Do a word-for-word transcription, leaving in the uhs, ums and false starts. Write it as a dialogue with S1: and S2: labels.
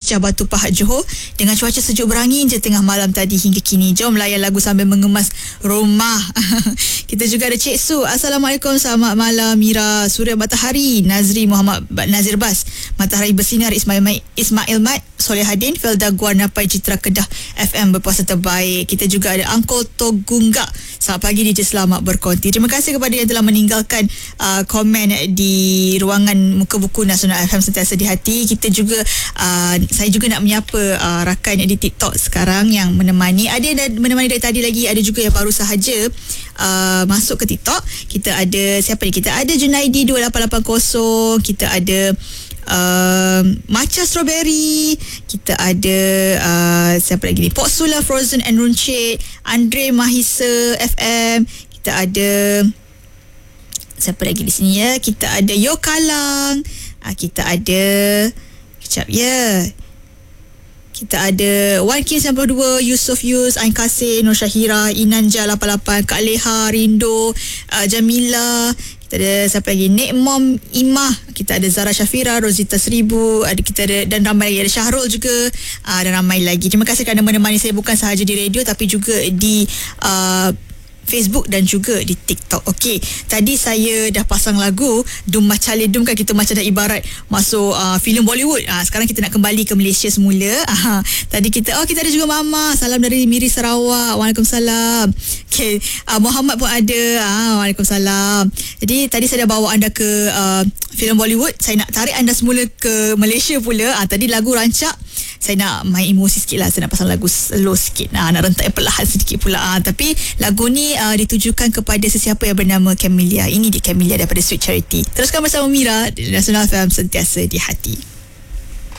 S1: Pecah Batu Pahat Johor dengan cuaca sejuk berangin je tengah malam tadi hingga kini. Jom layan lagu sambil mengemas rumah. Kita juga ada Cik Su. Assalamualaikum, selamat malam Mira, Suria Matahari, Nazri Muhammad Nazir Bas, Matahari Bersinar, Ismail Mai, Ismail Mat, Solehadin, Felda Guarnapai, Citra Kedah F M berpuasa terbaik. Kita juga ada Uncle Togunggak. Selamat pagi D J, selamat berkonti. Terima kasih kepada yang telah meninggalkan uh, komen di ruangan Muka Buku Nasional F M Sentiasa di Hati. Kita juga uh, saya juga nak menyapa uh, rakan di TikTok sekarang yang menemani. Ada yang menemani dari tadi lagi, ada juga yang baru sahaja uh, masuk ke TikTok. Kita ada siapa ni? Kita ada Junaidi dua lapan lapan kosong, kita ada Uh, Matcha Strawberry, kita ada uh, siapa lagi ni, Pok Sula Frozen and Runcit, Andre Mahisa F M, kita ada siapa lagi di sini ya, kita ada Yo Kalang, uh, kita ada kejap ya, kita ada Wan King sembilan puluh dua, Yusof Yus, Ain Kasih, Nur Syahira, Inanja lapan lapan, Kak Leha, Rindo, uh, Jamila, kita ada siapa lagi, Nek Mom Imah, kita ada Zara Syafira, Rosita Seribu, ada kita ada, dan ramai lagi, ada Syahrul juga, uh, dan ramai lagi. Terima kasih kerana menemani saya bukan sahaja di radio tapi juga di uh, Facebook dan juga di TikTok. Okey, tadi saya dah pasang lagu Dum Macale Dum, kan kita macam dah ibarat masuk uh, filem Bollywood. Uh, sekarang kita nak kembali ke Malaysia semula. Uh, tadi kita oh kita ada juga Mama, salam dari Miri Sarawak. Waalaikumsalam. Okey, uh, Muhammad pun ada. Uh, Waalaikumsalam. Jadi tadi saya dah bawa anda ke uh, filem Bollywood. Saya nak tarik anda semula ke Malaysia pula. Uh, tadi lagu rancak, saya nak main emosi sikit lah. Saya nak pasang lagu slow sikit, nah, nak rentak perlahan sedikit pula. Ah, tapi lagu ni uh, ditujukan kepada sesiapa yang bernama Camellia. Ini dia Camellia daripada Sweet Charity. Teruskan bersama Mira di Nasional F M Sentiasa di Hati.